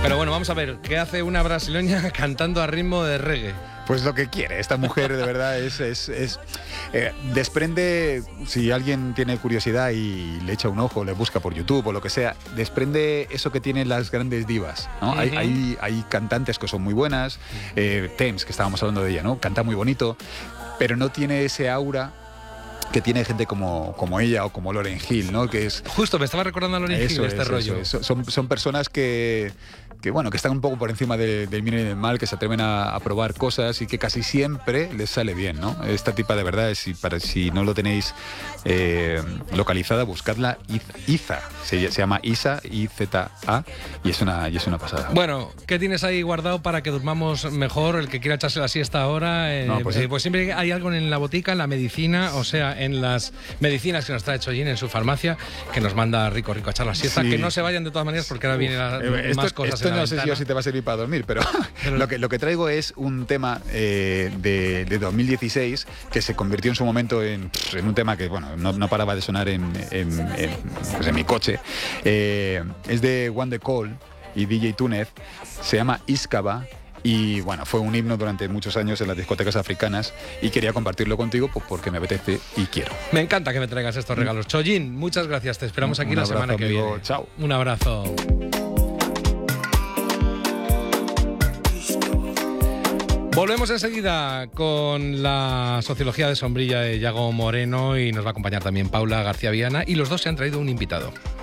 Pero bueno, vamos a ver, ¿qué hace una brasileña cantando a ritmo de reggae? Pues lo que quiere. Esta mujer de verdad desprende, si alguien tiene curiosidad y le echa un ojo, le busca por YouTube o lo que sea, desprende eso que tienen las grandes divas, ¿no? Hay cantantes que son muy buenas, Thames, que estábamos hablando de ella, ¿no? Canta muy bonito, pero no tiene ese aura que tiene gente como ella o como Lauryn Hill, ¿no? Que es justo, me estaba recordando a Lauryn Hill este rollo. Son personas que están un poco por encima del bien y del mal, que se atreven a probar cosas y que casi siempre les sale bien, ¿no? Esta tipa de verdad, si no lo tenéis localizada, buscadla. Iza, se llama Isa, I-Z-A, y es una pasada. Bueno, ¿qué tienes ahí guardado para que durmamos mejor? El que quiera echarse la siesta ahora, pues siempre hay algo en la botica, en la medicina, o sea, en las medicinas que nos trae Chollín en su farmacia, que nos manda rico a echar la siesta, que no se vayan de todas maneras porque ahora vienen más cosas. Esto no sé yo si te va a servir para dormir, pero lo que traigo es un tema de 2016 que se convirtió en su momento en un tema que no paraba de sonar en mi coche. Es de One The Call y DJ Túnez, se llama Iskaba. Y bueno, fue un himno durante muchos años en las discotecas africanas y quería compartirlo contigo pues porque me apetece y quiero. Me encanta que me traigas estos regalos. Chollín, muchas gracias. Te esperamos aquí la semana que viene. Chao. Un abrazo. Volvemos enseguida con la sociología de sombrilla de Yago Moreno y nos va a acompañar también Paula García Viana y los dos se han traído un invitado.